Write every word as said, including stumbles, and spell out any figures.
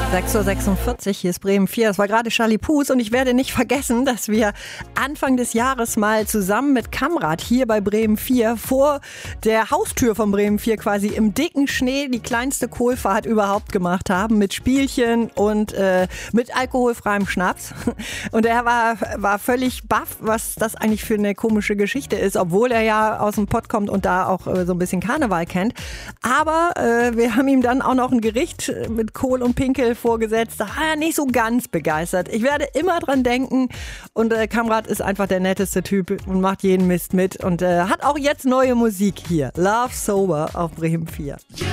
sechs Uhr sechsundvierzig, hier ist Bremen vier. Das war gerade Charlie Puth und ich werde nicht vergessen, dass wir Anfang des Jahres mal zusammen mit Kamrat hier bei Bremen vier vor der Haustür von Bremen vier quasi im dicken Schnee die kleinste Kohlfahrt überhaupt gemacht haben mit Spielchen und äh, mit alkoholfreiem Schnaps. Und er war, war völlig baff, was das eigentlich für eine komische Geschichte ist, obwohl er ja aus dem Pott kommt und da auch äh, so ein bisschen Karneval kennt. Aber äh, wir haben ihm dann auch noch ein Gericht mit Kohl und Pinkel vorgesetzt. Da war er nicht so ganz begeistert. Ich werde immer dran denken und äh, Kamrat ist einfach der netteste Typ und macht jeden Mist mit und äh, hat auch jetzt neue Musik hier. Love Sober auf Bremen vier.